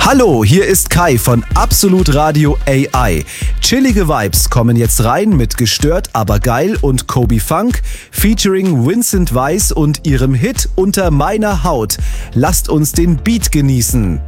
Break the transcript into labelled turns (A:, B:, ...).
A: Hallo, hier ist Kai von Absolut Radio AI. Chillige Vibes kommen jetzt rein mit Gestört, aber geil und Kobe Funk featuring Vincent Weiss und ihrem Hit Unter meiner Haut. Lasst uns den Beat genießen.